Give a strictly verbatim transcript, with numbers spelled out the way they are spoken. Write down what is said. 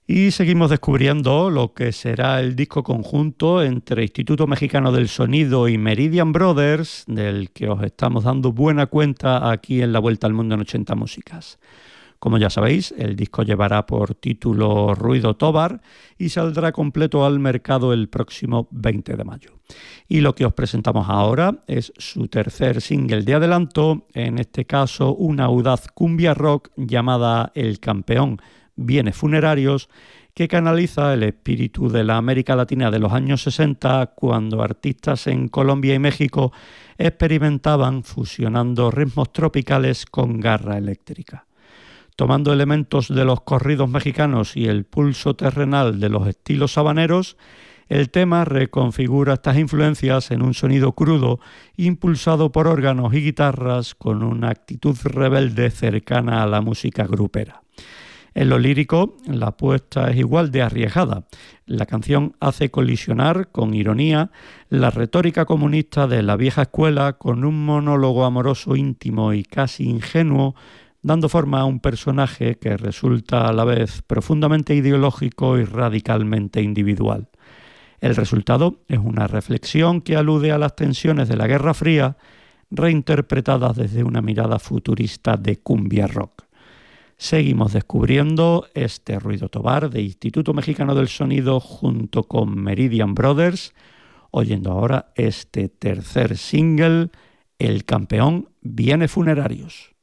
Y seguimos descubriendo lo que será el disco conjunto entre Instituto Mexicano del Sonido y Meridian Brothers, del que os estamos dando buena cuenta aquí en La Vuelta al Mundo en ochenta Músicas. Como ya sabéis, el disco llevará por título Ruido Tovar y saldrá completo al mercado el próximo veinte de mayo. Y lo que os presentamos ahora es su tercer single de adelanto, en este caso una audaz cumbia rock llamada El Campeón Bienes Funerarios, que canaliza el espíritu de la América Latina de los años sesenta, cuando artistas en Colombia y México experimentaban fusionando ritmos tropicales con garra eléctrica. Tomando elementos de los corridos mexicanos y el pulso terrenal de los estilos habaneros, el tema reconfigura estas influencias en un sonido crudo, impulsado por órganos y guitarras, con una actitud rebelde cercana a la música grupera. En lo lírico, la apuesta es igual de arriesgada. La canción hace colisionar, con ironía, la retórica comunista de la vieja escuela con un monólogo amoroso íntimo y casi ingenuo, dando forma a un personaje que resulta a la vez profundamente ideológico y radicalmente individual. El resultado es una reflexión que alude a las tensiones de la Guerra Fría, reinterpretadas desde una mirada futurista de cumbia rock. Seguimos descubriendo este Ruido Tovar de Instituto Mexicano del Sonido junto con Meridian Brothers, oyendo ahora este tercer single, El Campeón Bienes Funerarios.